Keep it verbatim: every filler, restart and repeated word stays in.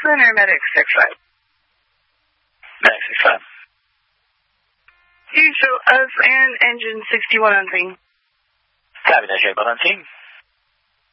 Center, Medic six five. Medic six five. You show us and engine sixty-one on scene. Copy that, Jake. On scene.